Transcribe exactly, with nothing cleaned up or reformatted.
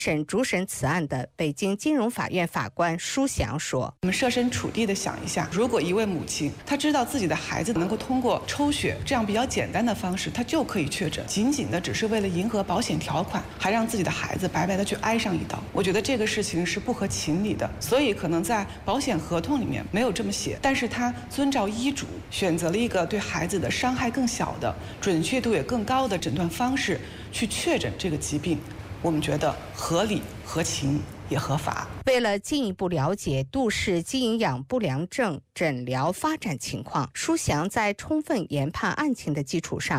审主审此案的北京金融法院法官舒祥说：“ 我们设身处地的想一下，如果一位母亲她知道自己的孩子能够通过抽血这样比较简单的方式，她就可以确诊，仅仅的只是为了迎合保险条款，还让自己的孩子白白的去挨上一刀，我觉得这个事情是不合情理的。所以可能在保险合同里面没有这么写，但是他遵照医嘱选择了一个对孩子的伤害更小的、准确度也更高的诊断方式去确诊这个疾病。”我们觉得合理、合情也合法。 为了进一步了解杜氏肌营养不良症诊疗发展情况，舒祥在充分研判案情的基础上，